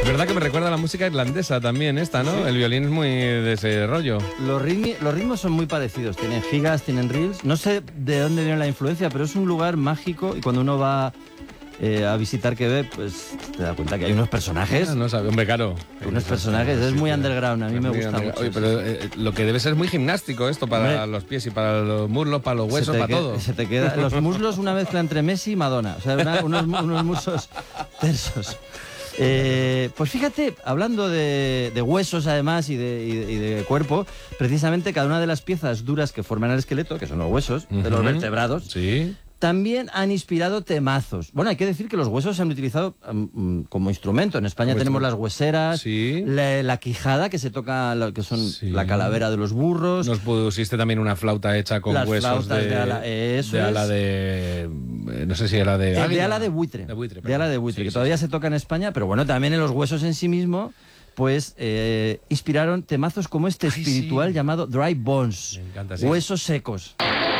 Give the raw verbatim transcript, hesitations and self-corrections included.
verdad que me recuerda a la música irlandesa también esta, ¿no? Sí. El violín es muy de ese rollo. Los, ritmi, los ritmos son muy parecidos, tienen gigas, tienen reels. No sé de dónde viene la influencia, pero es un lugar mágico y cuando uno va eh, a visitar Quebec, pues te das cuenta que hay unos personajes. Ah, no sabe, hombre, claro. Unos personajes, es muy underground, a mí me gusta mucho. Oye, pero eh, lo que debe ser muy gimnástico esto para hombre, los pies y para los muslos, para los huesos, para queda, todo. Se te queda, los muslos una mezcla entre Messi y Madonna, o sea, una, unos, unos muslos tersos. Eh, pues fíjate, hablando de, de huesos además y de, y, de, y de cuerpo, precisamente cada una de las piezas duras que forman el esqueleto, que son los huesos uh-huh. de los vertebrados, sí. también han inspirado temazos. Bueno, hay que decir que los huesos se han utilizado um, como instrumento. En España tenemos las hueseras, sí. la, la quijada, que se toca, lo que son sí. la calavera de los burros. Nos pusiste también una flauta hecha con las huesos de, de ala, eso de ala de... No sé si era de... Eh, de ala de buitre. De, buitre, de ala de buitre, sí, que sí, todavía sí. se toca en España, pero bueno, también en los huesos en sí mismo, pues eh, inspiraron temazos como este Ay, espiritual sí. llamado Dry Bones. Me encanta, sí. Huesos secos.